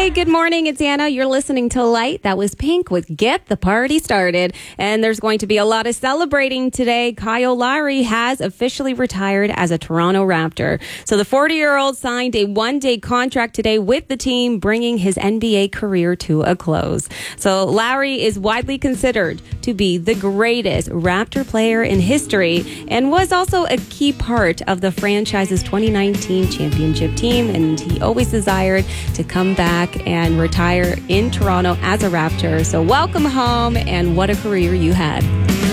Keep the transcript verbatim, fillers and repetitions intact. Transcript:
Hey, good morning. It's Anna. You're listening to Light. That was Pink with Get the Party Started. And there's going to be a lot of celebrating today. Kyle Lowry has officially retired as a Toronto Raptor. So the forty-year-old signed a one-day contract today with the team, bringing his N B A career to a close. So Lowry is widely considered to be the greatest Raptor player in history and was also a key part of the franchise's twenty nineteen championship team. And he always desired to come back and retire in Toronto as a Raptor. So welcome home, and what a career you had.